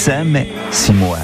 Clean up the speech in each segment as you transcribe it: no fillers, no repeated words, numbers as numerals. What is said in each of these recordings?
insieme si muore.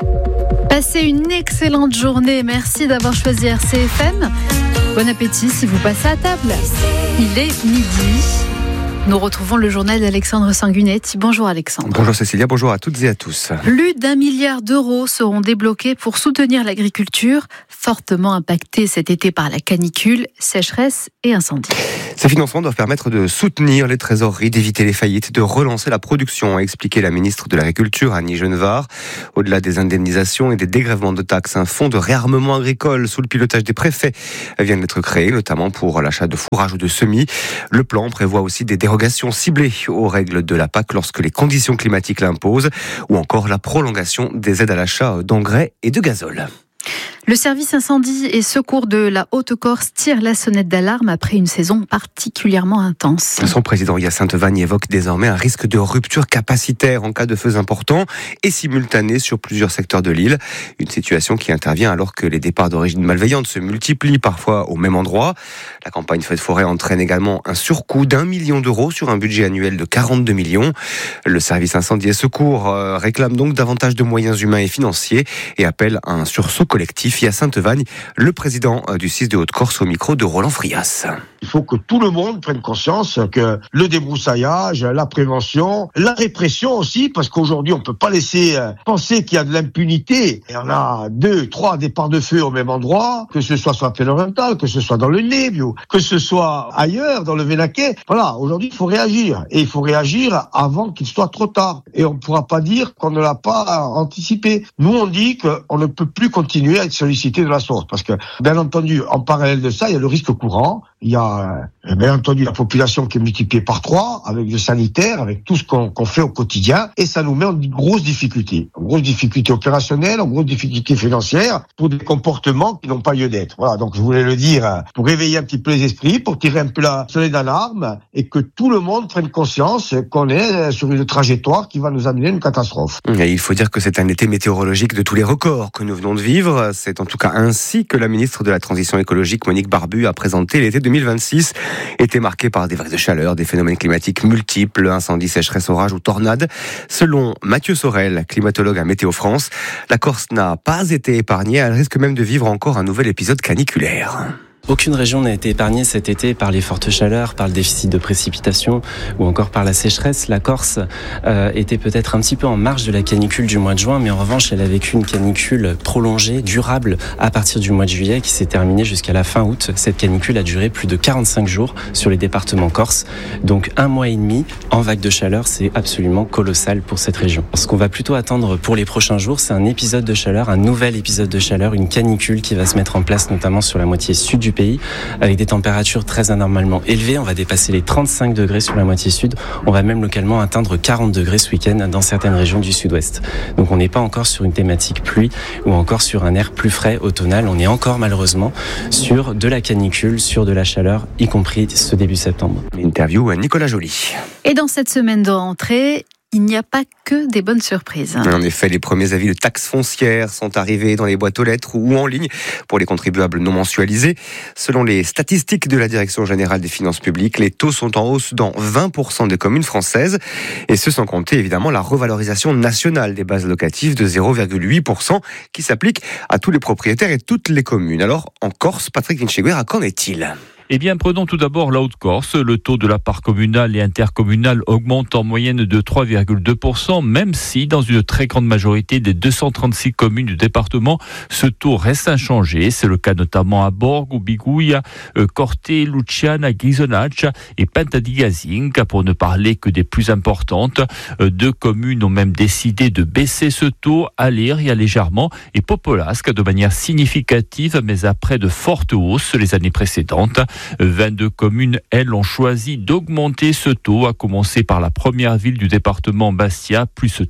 Passez une excellente journée. Merci d'avoir choisi RCFM. Bon appétit si vous passez à table. Il est midi. Nous retrouvons le journal d'Alexandre Sanguinetti. Bonjour Alexandre. Bonjour Cécilia, bonjour à toutes et à tous. Plus d'1 milliard d'euros seront débloqués pour soutenir l'agriculture, fortement impactée cet été par la canicule, sécheresse et incendie. Ces financements doivent permettre de soutenir les trésoreries, d'éviter les faillites, de relancer la production, a expliqué la ministre de l'Agriculture, Annie Genevard. Au-delà des indemnisations et des dégrèvements de taxes, un fonds de réarmement agricole sous le pilotage des préfets vient d'être créé, notamment pour l'achat de fourrage ou de semis. Le plan prévoit aussi des dérogations ciblées aux règles de la PAC lorsque les conditions climatiques l'imposent, ou encore la prolongation des aides à l'achat d'engrais et de gazole. Le service incendie et secours de la Haute-Corse tire la sonnette d'alarme après une saison particulièrement intense. Son président Hyacinthe Vagne évoque désormais un risque de rupture capacitaire en cas de feux importants et simultanés sur plusieurs secteurs de l'île. Une situation qui intervient alors que les départs d'origine malveillante se multiplient parfois au même endroit. La campagne feux de forêt entraîne également un surcoût d'1 million d'euros sur un budget annuel de 42 millions. Le service incendie et secours réclame donc davantage de moyens humains et financiers et appelle à un sursaut collectif. Hyacinthe Vagne, le président du CIS de Haute-Corse, au micro de Roland Frias. Il faut que tout le monde prenne conscience que le débroussaillage, la prévention, la répression aussi, parce qu'aujourd'hui on peut pas laisser penser qu'il y a de l'impunité. Il y en a 2, 3 départs de feu au même endroit, que ce soit sur la plaine orientale, que ce soit dans le Nebbio, que ce soit ailleurs, dans le Vénaquet. Voilà, aujourd'hui il faut réagir. Et il faut réagir avant qu'il soit trop tard. Et on ne pourra pas dire qu'on ne l'a pas anticipé. Nous on dit qu'on ne peut plus continuer à être sollicité de la source. Parce que, bien entendu, en parallèle de ça, il y a le risque courant. Il y a, bien entendu, la population qui est multipliée par 3, avec le sanitaire, avec tout ce qu'on fait au quotidien. Et ça nous met en grosse difficulté. En grosse difficulté opérationnelle, en grosse difficulté financière, pour des comportements qui n'ont pas lieu d'être. Voilà, donc je voulais le dire pour réveiller un petit peu les esprits, pour tirer un peu la sonnette d'alarme, et que tout le monde prenne conscience qu'on est sur une trajectoire qui va nous amener à une catastrophe. Et il faut dire que c'est un été météorologique de tous les records que nous venons de vivre. C'est en tout cas ainsi que la ministre de la Transition écologique, Monique Barbu, a présenté l'été 2026. Été marqué par des vagues de chaleur, des phénomènes climatiques multiples, incendies, sécheresse, orages ou tornades. Selon Mathieu Sorel, climatologue à Météo France, la Corse n'a pas été épargnée. Elle risque même de vivre encore un nouvel épisode caniculaire. Aucune région n'a été épargnée cet été par les fortes chaleurs, par le déficit de précipitations ou encore par la sécheresse. La Corse était peut-être un petit peu en marge de la canicule du mois de juin, mais en revanche, elle a vécu une canicule prolongée, durable, à partir du mois de juillet, qui s'est terminée jusqu'à la fin août. Cette canicule a duré plus de 45 jours sur les départements corses. Donc 1 mois et demi en vague de chaleur, c'est absolument colossal pour cette région. Ce qu'on va plutôt attendre pour les prochains jours, c'est un épisode de chaleur, un nouvel épisode de chaleur, une canicule qui va se mettre en place notamment sur la moitié sud du pays, avec des températures très anormalement élevées. On va dépasser les 35 degrés sur la moitié sud. On va même localement atteindre 40 degrés ce week-end dans certaines régions du sud-ouest. Donc on n'est pas encore sur une thématique pluie ou encore sur un air plus frais automnal. On est encore malheureusement sur de la canicule, sur de la chaleur, y compris ce début septembre. Interview à Nicolas Joly. Et dans cette semaine de rentrée, il n'y a pas que des bonnes surprises. En effet, les premiers avis de taxes foncières sont arrivés dans les boîtes aux lettres ou en ligne pour les contribuables non mensualisés. Selon les statistiques de la Direction générale des finances publiques, les taux sont en hausse dans 20% des communes françaises. Et ce sans compter évidemment la revalorisation nationale des bases locatives de 0,8% qui s'applique à tous les propriétaires et toutes les communes. Alors, en Corse, Patrick Vincheguera, qu'en est-il ? Eh bien, prenons tout d'abord la Haute-Corse. Le taux de la part communale et intercommunale augmente en moyenne de 3,2%, même si, dans une très grande majorité des 236 communes du département, ce taux reste inchangé. C'est le cas notamment à Borgo, Biguglia, Corte, Luciana, Ghisonaccia et Pentadigazinca, pour ne parler que des plus importantes. 2 communes ont même décidé de baisser ce taux, Aligria légèrement et Popolasca de manière significative, mais après de fortes hausses les années précédentes. 22 communes, elles, ont choisi d'augmenter ce taux, à commencer par la première ville du département, Bastia, plus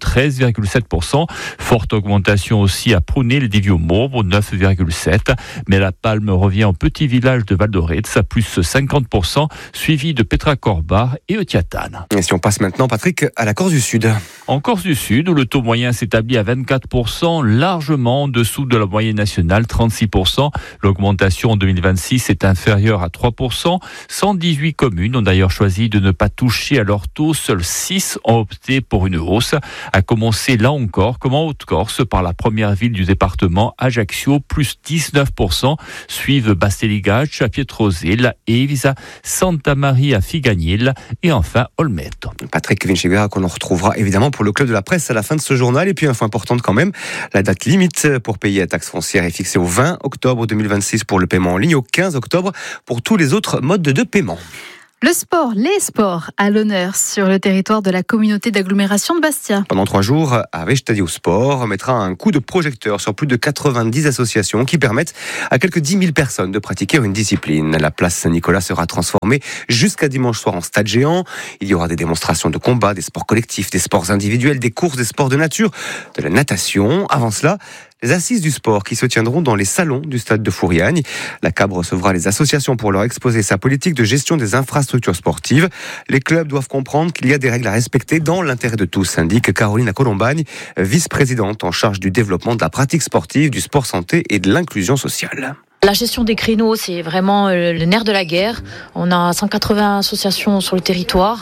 13,7%. Forte augmentation aussi à Prunelli-di-Viomorbo, 9,7%. Mais la palme revient au petit village de Val d'Orezza, plus 50%, suivi de Petracorba et Otiatane. Et si on passe maintenant, Patrick, à la Corse du Sud. En Corse du Sud, où le taux moyen s'établit à 24%, largement en dessous de la moyenne nationale, 36%. L'augmentation en 2026 est inférieure à 3%. 118 communes ont d'ailleurs choisi de ne pas toucher à leur taux. Seuls 6 ont opté pour une hausse. À commencer là encore, comme en Haute-Corse, par la première ville du département, Ajaccio, plus 19%. Suivent Basteligaccia, Pietrosel, Evisa, Santa Maria Figagnil et enfin Olmeto. Patrick Vinchiguera qu'on retrouvera évidemment pour le Club de la Presse à la fin de ce journal. Et puis info importante quand même, la date limite pour payer la taxe foncière est fixée au 20 octobre 2026 pour le paiement en ligne, au 15 octobre pour tous les autres modes de paiement. Le sport, les sports à l'honneur sur le territoire de la communauté d'agglomération de Bastia. Pendant 3 jours, Ave Stadio Sport mettra un coup de projecteur sur plus de 90 associations qui permettent à quelques 10 000 personnes de pratiquer une discipline. La place Saint-Nicolas sera transformée jusqu'à dimanche soir en stade géant. Il y aura des démonstrations de combat, des sports collectifs, des sports individuels, des courses, des sports de nature, de la natation. Avant cela, les assises du sport qui se tiendront dans les salons du stade de Fouriagne. La CAB recevra les associations pour leur exposer sa politique de gestion des infrastructures sportives. Les clubs doivent comprendre qu'il y a des règles à respecter dans l'intérêt de tous, indique Caroline Colombagne, vice-présidente en charge du développement de la pratique sportive, du sport santé et de l'inclusion sociale. La gestion des créneaux, c'est vraiment le nerf de la guerre. On a 180 associations sur le territoire.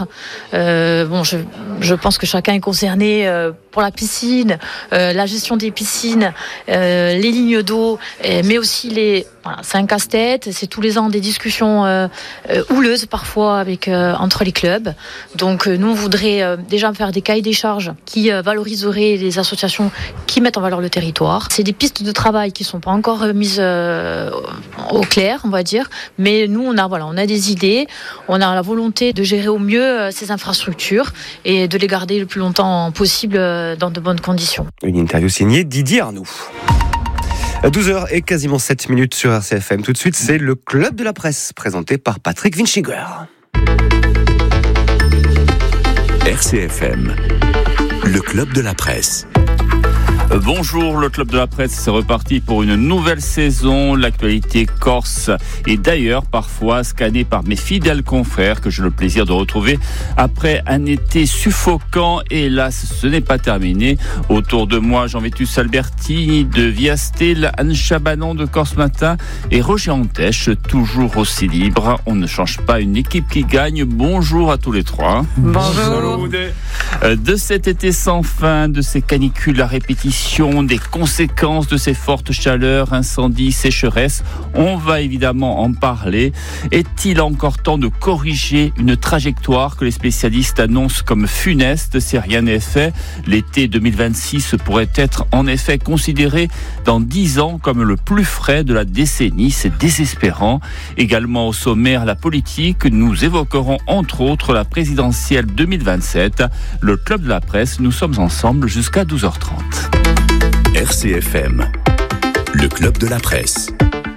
Je pense que chacun est concerné pour la piscine, la gestion des piscines, les lignes d'eau, mais aussi c'est un casse-tête. C'est tous les ans des discussions houleuses parfois entre les clubs. Donc nous, on voudrait déjà faire des cahiers des charges qui valoriseraient les associations qui mettent en valeur le territoire. C'est des pistes de travail qui sont pas encore mises au clair, on va dire, mais nous on a des idées, on a la volonté de gérer au mieux ces infrastructures et de les garder le plus longtemps possible dans de bonnes conditions. Une interview signée Didier Arnoux. 12h et quasiment 7 minutes sur RCFM. Tout de suite, c'est le Club de la Presse présenté par Patrick Vinchiguera. RCFM, le Club de la Presse. Bonjour, le Club de la Presse, c'est reparti pour une nouvelle saison. L'actualité corse est d'ailleurs parfois scannée par mes fidèles confrères que j'ai le plaisir de retrouver après un été suffocant. Et hélas, ce n'est pas terminé. Autour de moi, Jean-Vitus Albertini de Viastel, Anne Chabanon de Corse Matin et Roger Antèche, toujours aussi libre. On ne change pas une équipe qui gagne. Bonjour à tous les trois. Bonjour. De cet été sans fin, de ces canicules à répétition, des conséquences de ces fortes chaleurs, incendies, sécheresses, on va évidemment en parler. Est-il encore temps de corriger une trajectoire que les spécialistes annoncent comme funeste si rien n'est fait? L'été 2026 pourrait être en effet considéré dans 10 ans comme le plus frais de la décennie. C'est désespérant. Également au sommaire, la politique. Nous évoquerons entre autres la présidentielle 2027. Le Club de la Presse, nous sommes ensemble jusqu'à 12h30. RCFM, le Club de la Presse.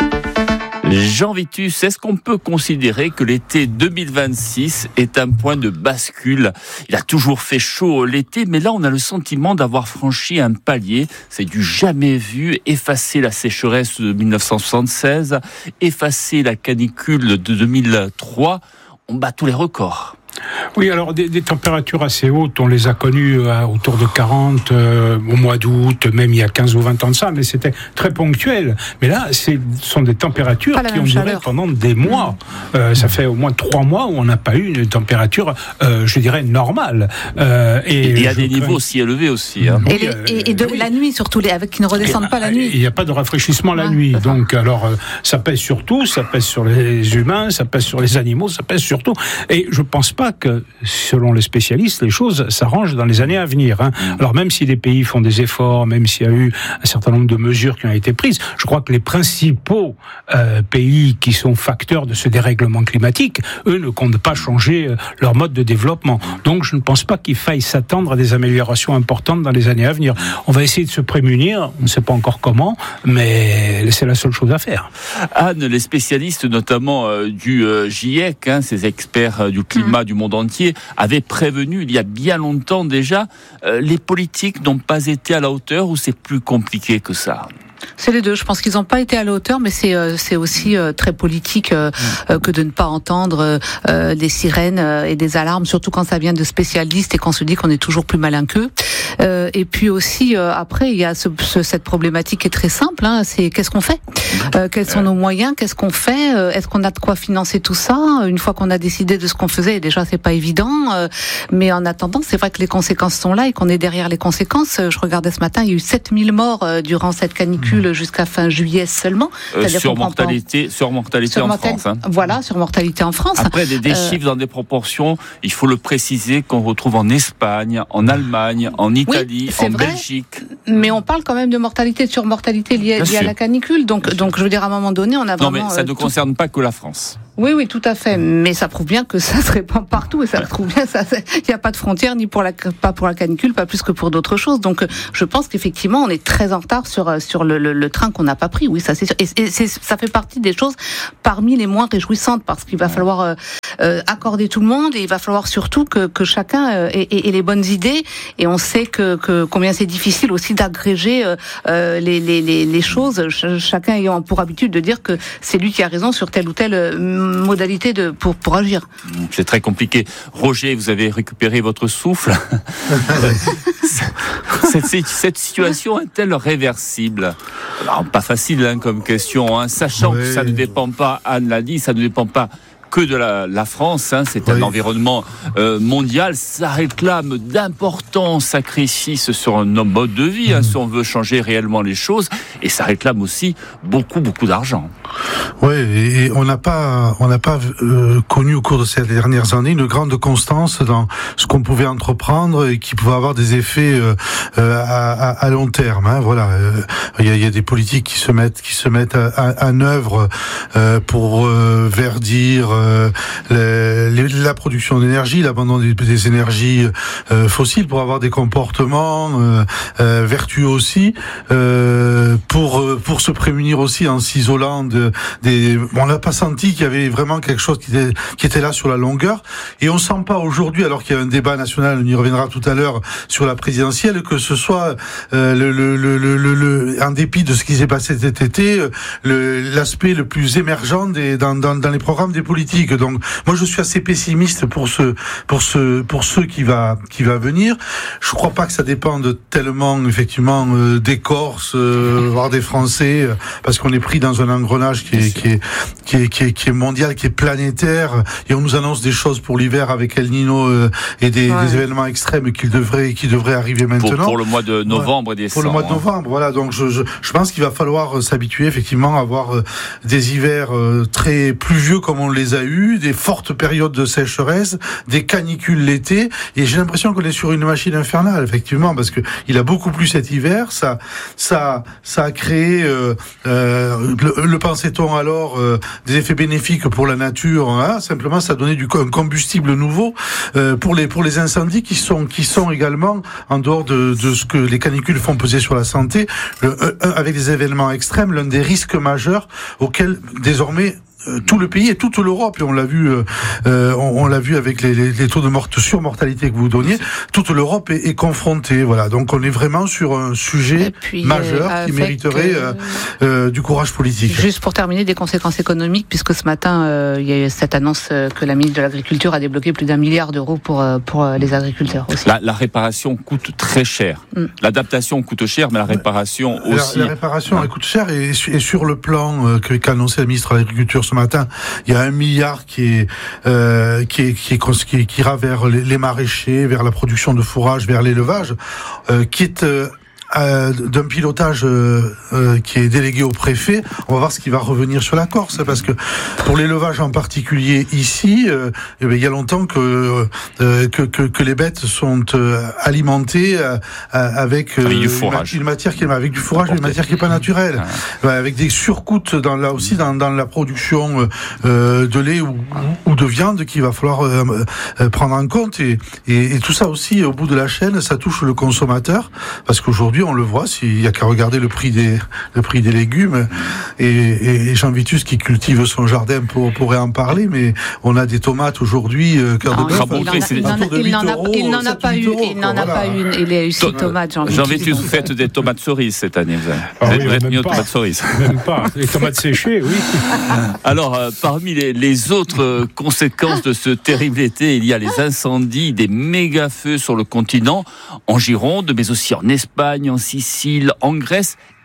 Jean Vitus, est-ce qu'on peut considérer que l'été 2026 est un point de bascule? Il a toujours fait chaud l'été, mais là on a le sentiment d'avoir franchi un palier. C'est du jamais vu. Effacer la sécheresse de 1976, effacer la canicule de 2003, on bat tous les records. Oui, alors des températures assez hautes, on les a connues autour de 40 au mois d'août, même il y a 15 ou 20 ans de ça, mais c'était très ponctuel. Mais là, ce sont des températures qui ont duré pendant des mois. Ça fait au moins 3 mois où on n'a pas eu une température, je dirais, normale. Et il y a des niveaux aussi élevés aussi. Hein. Et de la nuit surtout, qui ne redescendent pas la nuit. Il n'y a pas de rafraîchissement la nuit. Donc, alors, ça pèse sur tout, ça pèse sur les humains, ça pèse sur les animaux, ça pèse sur tout. Et je pense pas que, selon les spécialistes, les choses s'arrangent dans les années à venir. Hein. Alors même si les pays font des efforts, même s'il y a eu un certain nombre de mesures qui ont été prises, je crois que les principaux pays qui sont facteurs de ce dérèglement climatique, eux ne comptent pas changer leur mode de développement. Donc je ne pense pas qu'il faille s'attendre à des améliorations importantes dans les années à venir. On va essayer de se prémunir, on ne sait pas encore comment, mais c'est la seule chose à faire. Anne, les spécialistes notamment du GIEC, ces experts du climat du monde entier, avaient prévenu il y a bien longtemps déjà, les politiques n'ont pas été à la hauteur ou c'est plus compliqué que ça? C'est les deux. Je pense qu'ils n'ont pas été à la hauteur, mais c'est aussi très politique que de ne pas entendre des sirènes et des alarmes, surtout quand ça vient de spécialistes et qu'on se dit qu'on est toujours plus malin qu'eux. Et puis aussi, après, il y a cette problématique qui est très simple, c'est qu'est-ce qu'on fait ? Quels sont nos moyens? Qu'est-ce qu'on fait? Est-ce qu'on a de quoi financer tout ça? Une fois qu'on a décidé de ce qu'on faisait, et déjà c'est pas évident, mais en attendant, c'est vrai que les conséquences sont là et qu'on est derrière les conséquences. Je regardais ce matin, il y a eu 7000 morts durant cette canicule jusqu'à fin juillet seulement. Sur mortalité en France. Hein. Voilà, sur mortalité en France. Après, des chiffres dans des proportions, il faut le préciser, qu'on retrouve en Espagne, en Allemagne, en Italie, en Belgique. Mais on parle quand même de mortalité, de surmortalité liée à la canicule. Donc je veux dire, à un moment donné, on a vraiment... Non, mais ça ne concerne pas que la France. Oui, tout à fait. Mais ça prouve bien que ça se répand partout et ça prouve bien il n'y a pas de frontières pas pour la canicule, pas plus que pour d'autres choses. Donc, je pense qu'effectivement, on est très en retard sur le train qu'on n'a pas pris. Oui, ça c'est sûr. Et ça fait partie des choses parmi les moins réjouissantes parce qu'il va falloir accorder tout le monde et il va falloir surtout que chacun ait les bonnes idées. Et on sait que combien c'est difficile aussi d'agréger les choses. Chacun ayant pour habitude de dire que c'est lui qui a raison sur telle ou telle modalité pour agir. C'est très compliqué. Roger, vous avez récupéré votre souffle. Cette situation est-elle réversible? Alors, pas facile comme question, sachant que ça ne dépend pas, Anne l'a dit, ça ne dépend pas que de la France, c'est un environnement mondial, ça réclame d'importants sacrifices sur nos modes de vie, si on veut changer réellement les choses, et ça réclame aussi beaucoup d'argent. Oui, et on n'a pas connu au cours de ces dernières années une grande constance dans ce qu'on pouvait entreprendre et qui pouvait avoir des effets à long terme. Voilà, il y a des politiques qui se mettent en œuvre pour verdir la production d'énergie, l'abandon des énergies fossiles pour avoir des comportements vertueux aussi, pour se prémunir aussi en s'isolant on n'a pas senti qu'il y avait vraiment quelque chose qui était là sur la longueur, et on sent pas aujourd'hui, alors qu'il y a un débat national, on y reviendra tout à l'heure sur la présidentielle, que ce soit en dépit de ce qui s'est passé cet été, l'aspect le plus émergent dans les programmes des politiques. Donc moi je suis assez pessimiste pour ceux qui va venir. Je crois pas que ça dépende tellement effectivement des Corses, voire des Français, parce qu'on est pris dans un engrenage qui est mondial, qui est planétaire, et on nous annonce des choses pour l'hiver avec El Niño et des événements extrêmes qui devraient arriver maintenant. Pour le mois de novembre et décembre. Pour le mois de novembre, voilà. Donc je pense qu'il va falloir s'habituer effectivement à avoir des hivers très pluvieux comme on les a eu, des fortes périodes de sécheresse, des canicules l'été, et j'ai l'impression qu'on est sur une machine infernale effectivement, parce que il a beaucoup plu cet hiver, ça a créé le pensait-on alors des effets bénéfiques pour la nature, simplement ça a donné un combustible nouveau pour les incendies qui sont également, en dehors de ce que les canicules font peser sur la santé, avec des événements extrêmes, l'un des risques majeurs auxquels désormais tout le pays et toute l'Europe, et on l'a vu avec les taux de surmortalité que vous donniez, toute l'Europe est confrontée. Voilà, donc on est vraiment sur un sujet majeur qui mériterait du courage politique. Juste pour terminer, des conséquences économiques, puisque ce matin il y a eu cette annonce que la ministre de l'Agriculture a débloqué plus d'1 milliard d'euros pour les agriculteurs aussi. La réparation coûte très cher. L'adaptation coûte cher, mais la réparation aussi. La réparation elle coûte cher, et sur le plan qu'a annoncé la ministre de l'Agriculture ce matin, il y a 1 milliard qui ira vers les maraîchers, vers la production de fourrage, vers l'élevage, qui est d'un pilotage qui est délégué au préfet. On va voir ce qui va revenir sur la Corse, parce que pour l'élevage en particulier ici, il y a longtemps que les bêtes sont alimentées avec une matière qui est avec du fourrage, une matière qui est pas naturelle, avec des surcoûts dans la production de lait ou de viande qu'il va falloir prendre en compte, et tout ça aussi au bout de la chaîne, ça touche le consommateur, parce qu'aujourd'hui on le voit, s'il y a qu'à regarder le prix des légumes, et Jean Vitus qui cultive son jardin pourrait en parler, mais on a des tomates aujourd'hui cœur de bœuf, il n'en a pas eu une, il a eu 6 tomates. Jean Vitus, vous faites des tomates cerises cette année, vous êtes mis aux tomates cerises. Même pas, les tomates séchées, oui. Alors, parmi les autres conséquences de ce terrible été, il y a les incendies, des méga-feux sur le continent, en Gironde, mais aussi en Espagne, en Sicile, en Grèce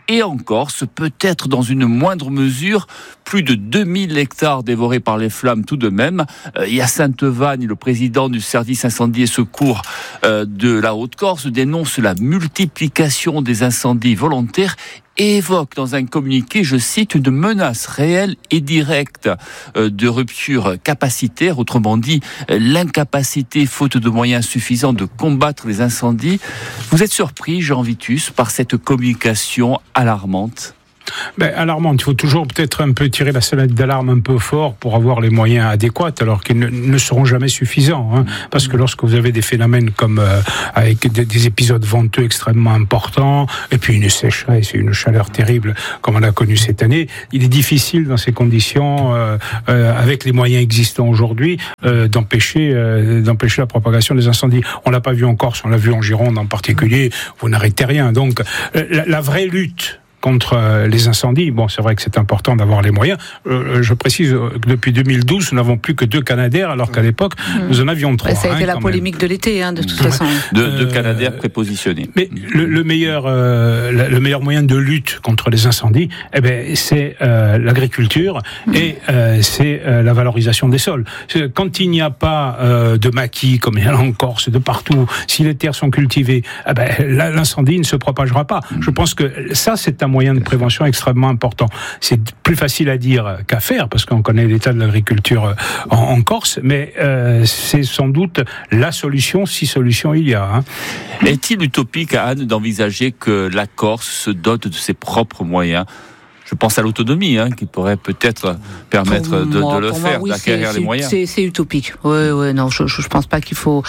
et en Corse, peut-être dans une moindre mesure, plus de 2000 hectares dévorés par les flammes tout de même. Il y a Sainte-Vanne, le président du service incendie et secours de la Haute-Corse, dénonce la multiplication des incendies volontaires et évoque dans un communiqué, je cite, une menace réelle et directe de rupture capacitaire, autrement dit l'incapacité, faute de moyens suffisants, de combattre les incendies. Vous êtes surpris, Jean Vitus, par cette communication alarmante ? Alarmante. Il faut toujours peut-être un peu tirer la sonnette d'alarme un peu fort pour avoir les moyens adéquats, alors qu'ils ne seront jamais suffisants. Hein, parce que lorsque vous avez des phénomènes comme avec des épisodes venteux extrêmement importants, et puis une sécheresse et une chaleur terrible comme on a connu cette année, il est difficile dans ces conditions, avec les moyens existants aujourd'hui, d'empêcher la propagation des incendies. On l'a pas vu en Corse, on l'a vu en Gironde en particulier. Vous n'arrêtez rien. Donc la vraie lutte contre les incendies. Bon, c'est vrai que c'est important d'avoir les moyens. Je précise que depuis 2012, nous n'avons plus que 2 Canadair, alors qu'à l'époque, nous en avions 3. Ça a été la polémique de l'été, de toute façon. De Canadair prépositionnés. Mais le meilleur moyen de lutte contre les incendies, c'est l'agriculture et c'est la valorisation des sols. Quand il n'y a pas de maquis, comme il y en a en Corse, de partout, si les terres sont cultivées, l'incendie ne se propagera pas. Je pense que ça, c'est un moyen de prévention extrêmement important. C'est plus facile à dire qu'à faire, parce qu'on connaît l'état de l'agriculture en Corse, mais c'est sans doute la solution, si solution il y a. Hein. Est-il utopique, Anne, d'envisager que la Corse se dote de ses propres moyens ? Je pense à l'autonomie, qui pourrait peut-être permettre de le faire, d'acquérir les moyens. C'est utopique. Non, je pense pas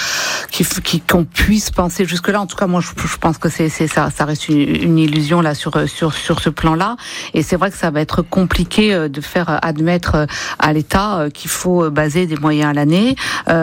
qu'on puisse penser jusque-là. En tout cas, moi, je pense que ça reste une illusion là sur ce plan-là. Et c'est vrai que ça va être compliqué de faire admettre à l'État qu'il faut baser des moyens à l'année.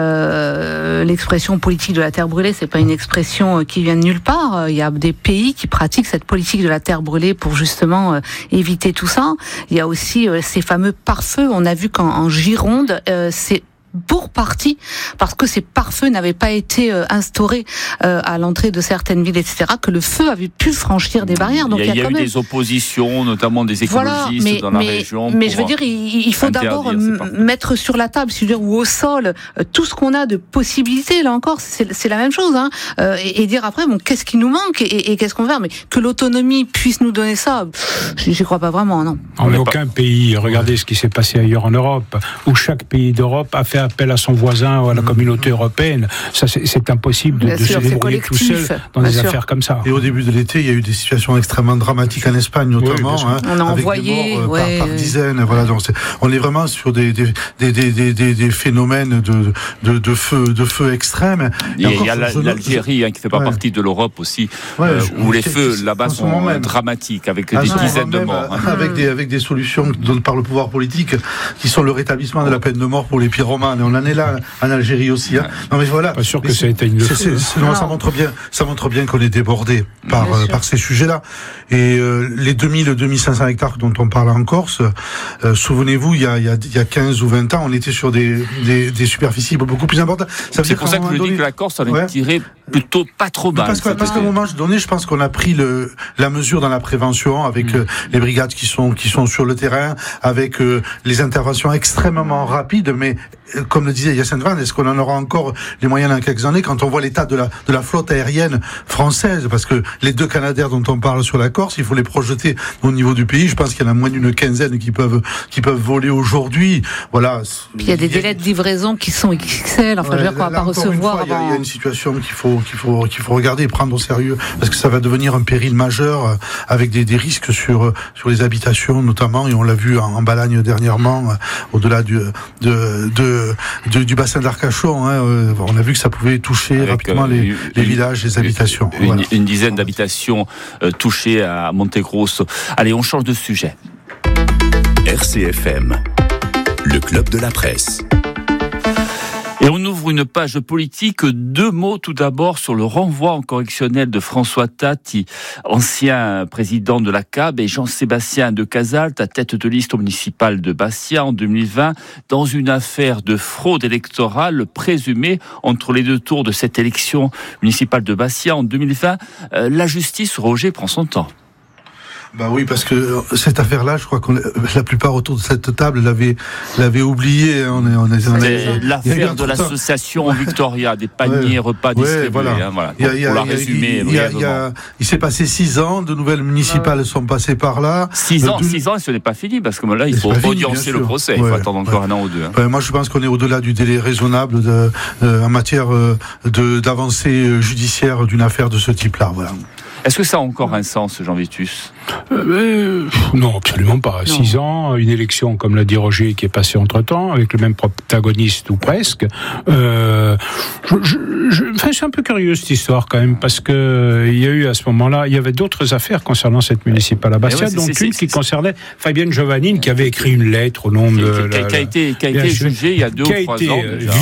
L'expression politique de la terre brûlée, c'est pas une expression qui vient de nulle part. Il y a des pays qui pratiquent cette politique de la terre brûlée pour justement éviter tout ça. Il y a aussi ces fameux pare-feux. On a vu qu'en Gironde, c'est pour partie parce que ces pare-feux n'avaient pas été instaurés à l'entrée de certaines villes, etc., que le feu avait pu franchir des barrières. Donc il y a eu des oppositions, notamment des écologistes dans la région. Mais je veux dire, il faut d'abord mettre sur la table, ou au sol, tout ce qu'on a de possibilités. Là encore, c'est la même chose, et dire après, qu'est-ce qui nous manque et qu'est-ce qu'on va faire. Mais que l'autonomie puisse nous donner ça, j'y crois pas vraiment, non. En aucun pays, regardez ce qui s'est passé ailleurs en Europe, où chaque pays d'Europe a fait appel à son voisin ou à la communauté européenne. Ça, c'est impossible de se débrouiller tout seul dans des affaires comme ça. Et au début de l'été, il y a eu des situations extrêmement dramatiques en Espagne, notamment. On a envoyé des morts par dizaines. Voilà, donc on est vraiment sur des phénomènes de feu extrêmes. Il y a l'Algérie qui fait pas partie de l'Europe aussi, où les feux là-bas sont dramatiques, avec des dizaines de morts. Avec des solutions données par le pouvoir politique, qui sont le rétablissement de la peine de mort pour les pyromanes. Et on en est là en Algérie aussi. Non mais voilà. Pas sûr que ça éteigne le feu. Ça montre bien qu'on est débordé par ces sujets-là. Et les 2500 hectares dont on parle en Corse, souvenez-vous, il y a 15 ou 20 ans, on était sur des superficies beaucoup plus importantes. C'est pour ça que je dis que la Corse en est tirée plutôt pas trop mal. Parce qu'à un moment donné, je pense qu'on a pris la mesure dans la prévention avec les brigades qui sont sur le terrain, avec les interventions extrêmement rapides, mais comme le disait Yacine Van, est-ce qu'on en aura encore les moyens dans quelques années quand on voit l'état de la flotte aérienne française? Parce que les 2 Canadair dont on parle sur la Corse, il faut les projeter au niveau du pays. Je pense qu'il y en a moins d'une quinzaine qui peuvent voler aujourd'hui. Voilà. Puis il y a des délais de livraison qui sont XXL. Enfin, je veux dire qu'on va pas recevoir. Il y a une situation qu'il faut regarder et prendre au sérieux, parce que ça va devenir un péril majeur avec des risques sur les habitations notamment, et on l'a vu en Balagne dernièrement, au-delà du bassin d'Arcachon. On a vu que ça pouvait toucher rapidement les villages, les habitations. Une dizaine d'habitations touchées à Montegrosso. Allez, on change de sujet. RCFM, le club de la presse. Et on ouvre une page politique. 2 mots tout d'abord sur le renvoi en correctionnel de François Tatti, ancien président de la CAB, et Jean-Sébastien de Casalt, à tête de liste municipale de Bastia en 2020, dans une affaire de fraude électorale présumée entre les 2 tours de cette élection municipale de Bastia en 2020. La justice, Roger, prend son temps. Bah oui, parce que cette affaire-là, je crois que la plupart autour de cette table l'avaient oublié. C'est l'affaire de l'association Victoria, des paniers repas distribués. Voilà. Pour la résumer brièvement. Il s'est passé 6 ans, de nouvelles municipales sont passées par là. 6 ans, et ce n'est pas fini, parce que là, il faut audiencer le procès. Il faut attendre encore un an ou deux. Moi, je pense qu'on est au-delà du délai raisonnable en matière d'avancée judiciaire d'une affaire de ce type-là. Voilà. Est-ce que ça a encore un sens, Jean Vitus ? Non, absolument pas. 6 ans, une élection, comme l'a dit Roger, qui est passée entre-temps, avec le même protagoniste ou presque. C'est un peu curieux cette histoire quand même, parce que il y a eu à ce moment-là, il y avait d'autres affaires concernant cette municipale à Bastia, dont une qui concernait Fabienne Giovannine, qui avait écrit une lettre au nom de... Qui a été jugée il y a 2 ou 3 ans.